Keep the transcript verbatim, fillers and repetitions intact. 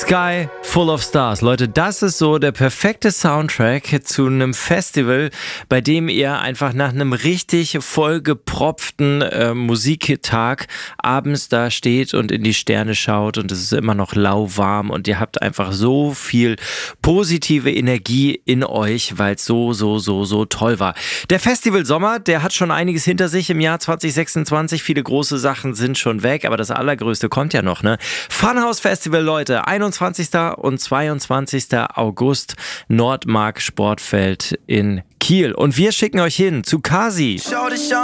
Sky Full of Stars. Leute, das ist so der perfekte Soundtrack zu einem Festival, bei dem ihr einfach nach einem richtig vollgepropften äh, Musiktag abends da steht und in die Sterne schaut und es ist immer noch lauwarm und ihr habt einfach so viel positive Energie in euch, weil es so, so, so, so toll war. Der Festival Sommer, der hat schon einiges hinter sich im Jahr zwanzig sechsundzwanzig. Viele große Sachen sind schon weg, aber das Allergrößte kommt ja noch, ne? Funhouse Festival, Leute, einundzwanzigsten und zweiundzwanzigsten August, Nordmark Sportfeld in Kiel. Und wir schicken euch hin zu Kasi.